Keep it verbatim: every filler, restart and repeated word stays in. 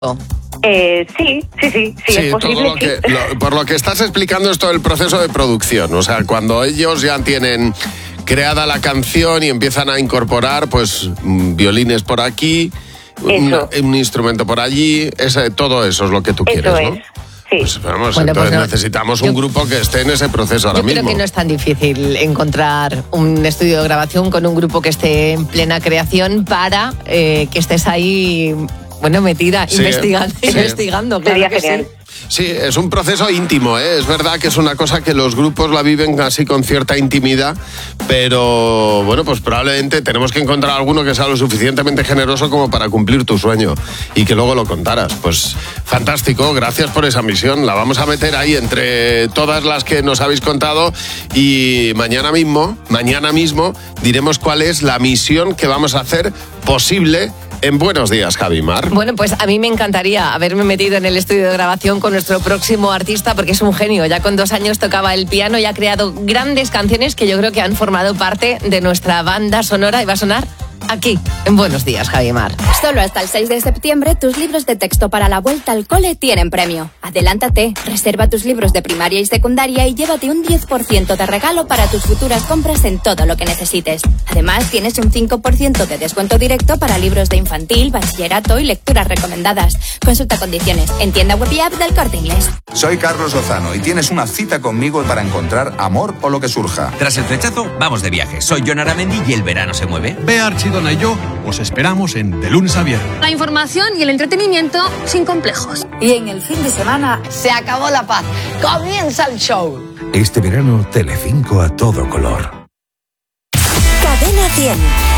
Eh, sí, sí, sí, sí, Sí, es posible. todo lo que, sí. lo, por lo que estás explicando es todo el proceso de producción. O sea, cuando ellos ya tienen creada la canción y empiezan a incorporar, pues, violines por aquí, un, un instrumento por allí, ese, todo eso es lo que tú Eso quieres, es. ¿no? Sí. Pues vamos, Bueno, entonces pues no, necesitamos yo- un grupo que esté en ese proceso ahora Yo creo mismo. que no es tan difícil encontrar un estudio de grabación con un grupo que esté en plena creación para eh, que estés ahí, bueno, metida, Sí, investigando, sí. investigando. Claro Sería que genial. sí. Sí, es un proceso íntimo, ¿eh? Es verdad que es una cosa que los grupos la viven así con cierta intimidad, pero bueno, pues probablemente tenemos que encontrar alguno que sea lo suficientemente generoso como para cumplir tu sueño y que luego lo contaras. Pues fantástico, gracias por esa misión. La vamos a meter ahí entre todas las que nos habéis contado y mañana mismo, mañana mismo diremos cuál es la misión que vamos a hacer posible en Buenos Días, Javi Mar. Bueno, pues a mí me encantaría haberme metido en el estudio de grabación con nuestro próximo artista porque es un genio. Ya con dos años tocaba el piano y ha creado grandes canciones que yo creo que han formado parte de nuestra banda sonora y va a sonar aquí, en Buenos Días, Javi Mar. Solo hasta el seis de septiembre tus libros de texto para la vuelta al cole tienen premio. Adelántate, reserva tus libros de primaria y secundaria y llévate un diez por ciento de regalo para tus futuras compras en todo lo que necesites. Además, tienes un cinco por ciento de descuento directo para libros de infantil, bachillerato y lecturas recomendadas. Consulta condiciones en tienda web y app del Corte Inglés. Soy Carlos Lozano y tienes una cita conmigo para encontrar amor o lo que surja. Tras el flechazo, vamos de viaje. Soy Jon Aramendi y el verano se mueve. Bea Archidona y yo os esperamos en De Lunes a Viernes. La información y el entretenimiento sin complejos. Y en el fin de semana Se acabó la paz. Comienza el show. Este verano, Telecinco a todo color. Cadena cien.